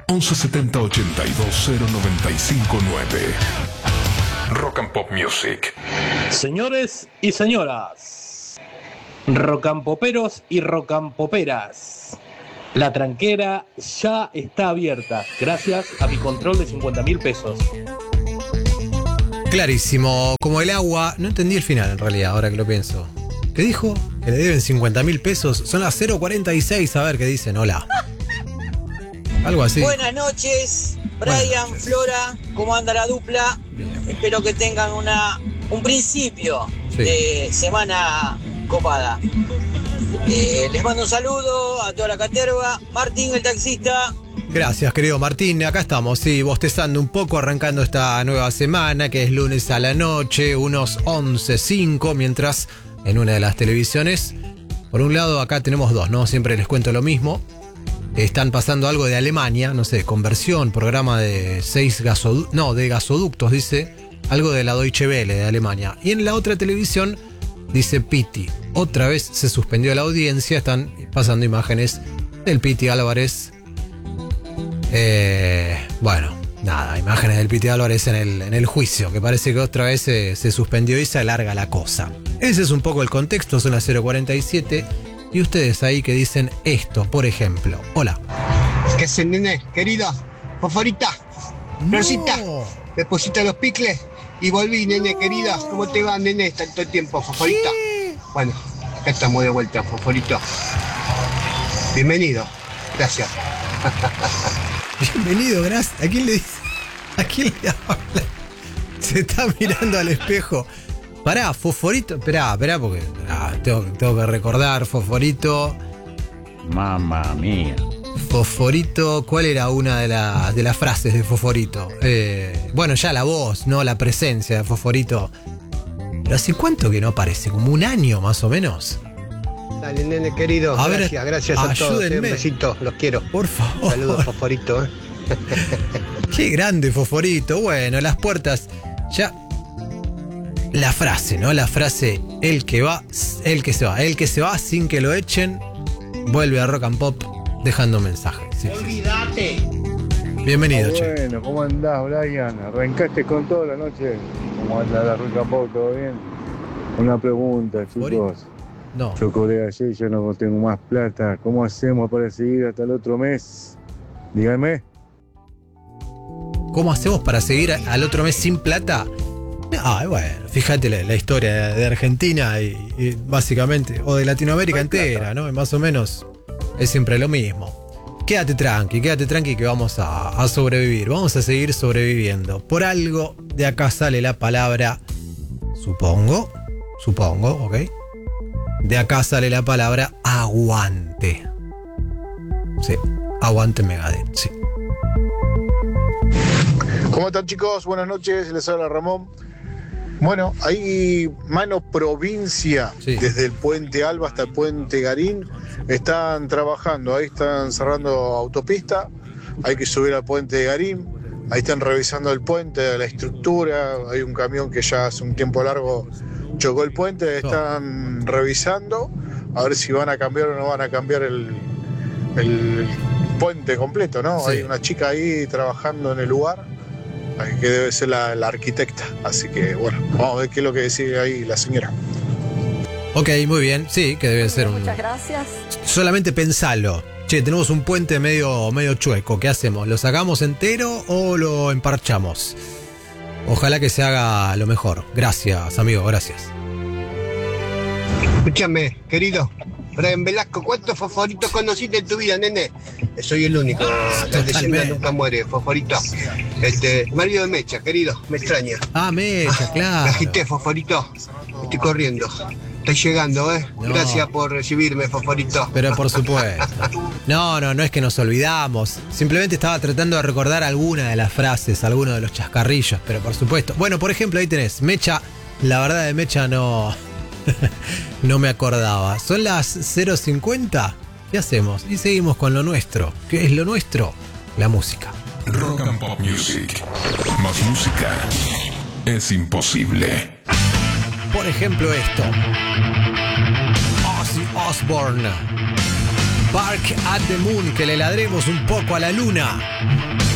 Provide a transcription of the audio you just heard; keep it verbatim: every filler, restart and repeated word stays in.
once setenta ochenta y dos cero noventa y cinco nueve. Rock and Pop Music. Señores y señoras, rocampoperos y rocampoperas, la tranquera ya está abierta gracias a mi control de cincuenta mil pesos. Clarísimo, como el agua. No entendí el final en realidad, ahora que lo pienso. ¿Qué dijo? ¿Que le deben cincuenta mil pesos? Son las cero cuarenta y seis, a ver qué dicen. Hola. Algo así. Buenas noches, Brian, noches. Flora, ¿cómo anda la dupla? Bien. Espero que tengan una un principio sí. de semana copada. Eh, les mando un saludo a toda la caterva. Martín, el taxista. Gracias, querido Martín. Acá estamos, sí, bostezando un poco, arrancando esta nueva semana, que es lunes a la noche, unos once cinco, mientras en una de las televisiones, por un lado acá tenemos dos, ¿no? Siempre les cuento lo mismo. Están pasando algo de Alemania, no sé, conversión, programa de seis gasoductos, no, de gasoductos, dice, algo de la Deutsche Welle de Alemania. Y en la otra televisión dice Piti. Otra vez se suspendió la audiencia, están pasando imágenes del Piti Álvarez. Eh, bueno, nada, imágenes del Piti Álvarez en el, en el juicio, que parece que otra vez se, se suspendió y se alarga la cosa. Ese es un poco el contexto, son las cero cuarenta y siete. Y ustedes ahí que dicen esto, por ejemplo. Hola. ¿Qué haces, nene? Querida, Foforita, Rosita, no. Deposita los picles y volví, nene, querida. ¿Cómo te va, nene? Tanto tiempo, Foforita. ¿Qué? Bueno, acá estamos de vuelta, Foforito. Bienvenido. Gracias. Bienvenido, gracias. ¿A quién le dice? ¿A quién le habla? Se está mirando al espejo. Pará, Fosforito. Esperá, esperá, porque ah, tengo, tengo que recordar. Fosforito. Mamma mía. Fosforito, ¿cuál era una de, la, de las frases de Fosforito? Eh, bueno, ya la voz, ¿no? La presencia de Fosforito. Pero ¿hace cuánto que no aparece? ¿Como un año más o menos? Dale, nene querido. A gracias, ver, gracias a todos. Eh, un besito, los quiero. Por favor. Saludos, Fosforito. ¿eh? Qué grande, Fosforito. Bueno, las puertas ya... La frase, ¿no? La frase, el que va, el que se va. El que se va sin que lo echen, vuelve a Rock and Pop dejando mensajes. Sí, ¡olvídate! Sí. Bienvenido, che. Bueno, ¿cómo andás, Brian? ¿Arrancaste con toda la noche? ¿Cómo anda la Rock and Pop? ¿Todo bien? Una pregunta, chicos. No. Yo cobré ayer y yo no tengo más plata. ¿Cómo hacemos para seguir hasta el otro mes? Díganme. ¿Cómo hacemos para seguir al otro mes sin plata? Ah, bueno, fíjate la, la historia de Argentina y, y básicamente, o de Latinoamérica entera, ¿no? Más o menos es siempre lo mismo. Quédate tranqui, quédate tranqui que vamos a, a sobrevivir, vamos a seguir sobreviviendo. Por algo de acá sale la palabra, supongo, supongo, ¿ok? De acá sale la palabra aguante. Sí, aguante Megadeth, sí. ¿Cómo están, chicos? Buenas noches, les habla Ramón. Bueno, ahí mano provincia, sí. Desde el puente Alba hasta el puente Garín, están trabajando, ahí están cerrando autopista, hay que subir al puente Garín, ahí están revisando el puente, la estructura, hay un camión que ya hace un tiempo largo chocó el puente, están revisando, a ver si van a cambiar o no van a cambiar el, el puente completo, ¿no? Sí. Hay una chica ahí trabajando en el lugar, que debe ser la, la arquitecta, así que bueno, vamos a ver qué es lo que decide ahí la señora. Ok, muy bien, sí, que debe ser un... Muchas gracias. Solamente pensalo. Che, tenemos un puente medio, medio chueco, ¿qué hacemos? ¿Lo sacamos entero o lo emparchamos? Ojalá que se haga lo mejor. Gracias, amigo, gracias. Escúchame, querido Brian Velasco, ¿cuántos fosforitos conociste en tu vida, nene? Soy el único, la leyenda nunca muere, Fosforito. Este, marido de Mecha, querido, me extraña. Ah, Mecha, claro. Me agité, Fosforito. Estoy corriendo. Estoy llegando, ¿eh? No. Gracias por recibirme, Fosforito. Pero por supuesto. No, no, no es que nos olvidamos. Simplemente estaba tratando de recordar alguna de las frases, algunos de los chascarrillos, pero por supuesto. Bueno, por ejemplo, ahí tenés, Mecha, la verdad de Mecha no... no me acordaba. Son las cero cincuenta. ¿Qué hacemos? Y seguimos con lo nuestro. ¿Qué es lo nuestro? La música. Rock and Pop Music. Más música es imposible. Por ejemplo esto. Ozzy Osbourne. Bark at the Moon, que le ladremos un poco a la luna.